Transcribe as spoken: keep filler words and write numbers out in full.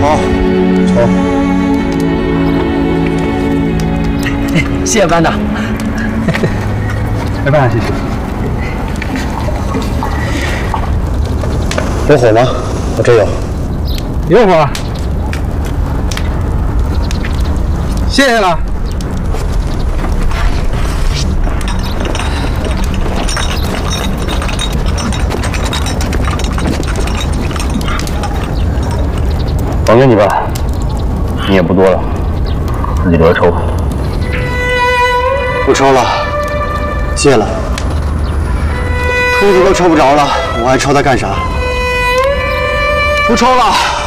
抽，抽。 哎，谢谢班长。 没办法，谢谢。有火吗？我这有。 有火。谢谢了。 还给你吧，你也不多了，自己留着抽吧。不抽了，谢了。秃子都抽不着了，我还抽它干啥？不抽了。